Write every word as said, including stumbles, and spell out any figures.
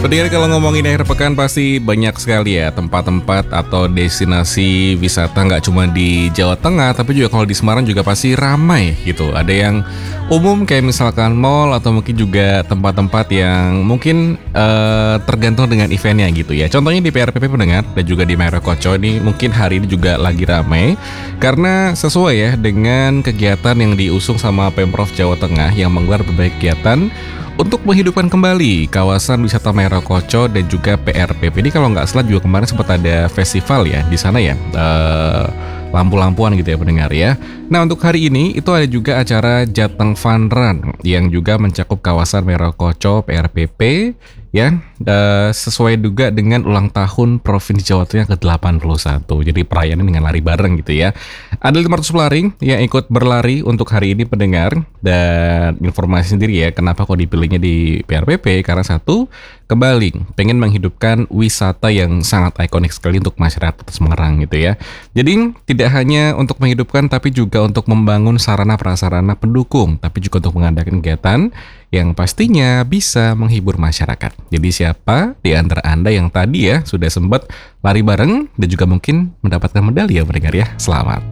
Pendengar, kalau ngomongin akhir pekan pasti banyak sekali ya tempat-tempat atau destinasi wisata, nggak cuma di Jawa Tengah, tapi juga kalau di Semarang juga pasti ramai gitu. Ada yang umum kayak misalkan mall atau mungkin juga tempat-tempat yang mungkin eh, tergantung dengan eventnya gitu ya. Contohnya di P R P P pendengar dan juga di Merokoco ini mungkin hari ini juga lagi ramai karena sesuai ya dengan kegiatan yang diusung sama Pemprov Jawa Tengah yang menggelar berbagai kegiatan untuk menghidupkan kembali kawasan wisata Merokoco dan juga P R P P. Ini kalau nggak salah juga kemarin sempat ada festival ya di sana ya, eh, lampu-lampuan gitu ya pendengar ya. Nah, untuk hari ini itu ada juga acara Jateng Fun Run yang juga mencakup kawasan Merokoco P R P P ya, eh, sesuai juga dengan ulang tahun Provinsi Jawa Tengah ke delapan puluh satu. Jadi perayaannya dengan lari bareng gitu ya. Ada lima ratus pelari yang ikut berlari untuk hari ini pendengar. Dan informasi sendiri ya, kenapa kok dipilihnya di P R P P, karena satu, kembali pengen menghidupkan wisata yang sangat ikonik sekali untuk masyarakat Semarang gitu ya. Jadi tidak hanya untuk menghidupkan tapi juga untuk membangun sarana prasarana pendukung, tapi juga untuk mengadakan kegiatan yang pastinya bisa menghibur masyarakat. Jadi siapa di antara Anda yang tadi ya sudah sempat lari bareng dan juga mungkin mendapatkan medali ya pendengar ya, selamat.